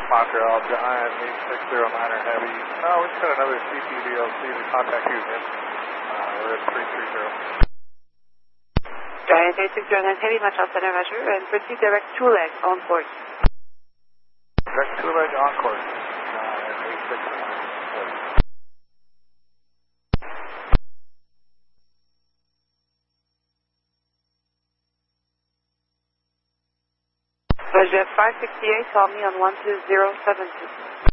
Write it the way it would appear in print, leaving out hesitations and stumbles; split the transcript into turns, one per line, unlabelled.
Montreal, Giant 8609er Heavy. We just got another CPVLC to contact you again. We're at 330.
Giant 8609 Heavy, Montreal Center, measure, and proceed direct 2 leg on course.
Direct 2 leg on course. 8609.
Jet 568, call me on 12072.